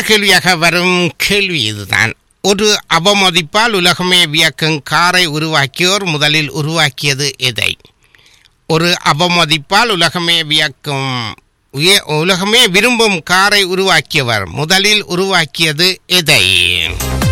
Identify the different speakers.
Speaker 1: கேள்வியாக வரும் கேள்வி இதுதான். ஒரு அவமதிப்பால் உலகமே வியக்கும் காரை உருவாக்கியோர் முதலில் உருவாக்கியது எதை? ஒரு அவமதிப்பால் உலகமே விரும்பும் காரை உருவாக்கியவர் முதலில் உருவாக்கியது எதை?